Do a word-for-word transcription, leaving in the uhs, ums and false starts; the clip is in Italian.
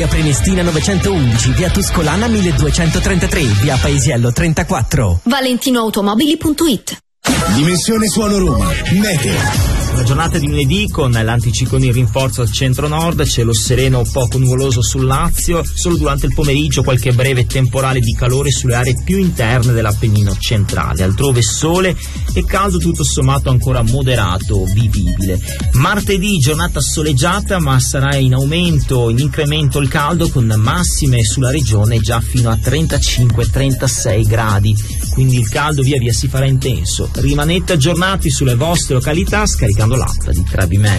Prenestina novecentoundici, via Tuscolana milleduecentotrentatré, via Paesiello trentaquattro. valentinoautomobili punto it. Dimensione Suolo Roma, meteo. Una giornata di lunedì con l'anticiclone in rinforzo al centro-nord, cielo sereno poco nuvoloso sul Lazio, solo durante il pomeriggio qualche breve temporale di calore sulle aree più interne dell'Appennino centrale, altrove sole e caldo tutto sommato ancora moderato, vivibile. Martedì giornata soleggiata, ma sarà in aumento, in incremento il caldo con massime sulla regione già fino a trentacinque trentasei gradi, quindi il caldo via via si farà intenso. Rimanete aggiornati sulle vostre località scaricando l'app di Trebi Meteo.